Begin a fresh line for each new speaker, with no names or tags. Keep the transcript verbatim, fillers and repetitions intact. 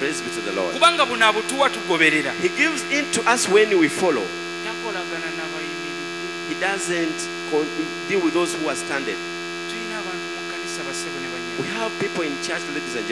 Praise be to the Lord.
kubanga buno abutuwa tugoberera.
He gives in to us when we follow.
Takolagana n'abayimiridde.
He doesn't con- deal with those who are standing.
Tulina abantu mu kkanisa bassebo ne
We
banyabo.
have people in church, ladies and